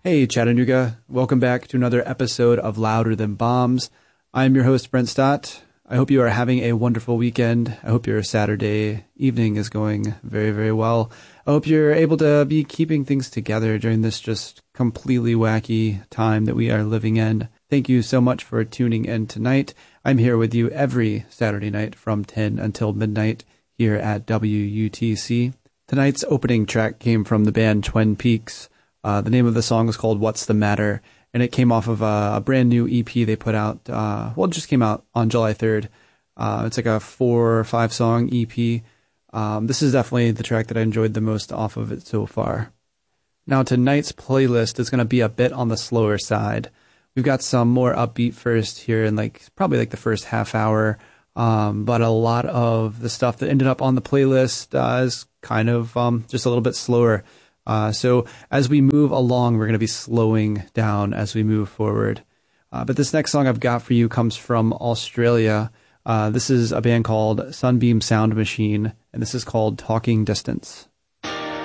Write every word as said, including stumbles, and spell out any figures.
Hey, Chattanooga. Welcome back to another episode of Louder Than Bombs. I'm your host, Brent Stott. I hope you are having a wonderful weekend. I hope your Saturday evening is going very, very well. I hope you're able to be keeping things together during this just completely wacky time that we are living in. Thank you so much for tuning in tonight. I'm here with you every Saturday night from ten until midnight here at W U T C. Tonight's opening track came from the band Twin Peaks. Uh, the name of the song is called What's the Matter, and it came off of a, a brand new E P they put out. Uh, well, it just came out on July third. Uh, it's like a four or five song E P. Um, this is definitely the track that I enjoyed the most off of it so far. Now, tonight's playlist is going to be a bit on the slower side. We've got some more upbeat first here in like probably like the first half hour, um, but a lot of the stuff that ended up on the playlist uh, is kind of um, just a little bit slower. Uh, so as we move along, we're going to be slowing down as we move forward. Uh, but this next song I've got for you comes from Australia. Uh, this is a band called Sunbeam Sound Machine, and this is called Talking Distance.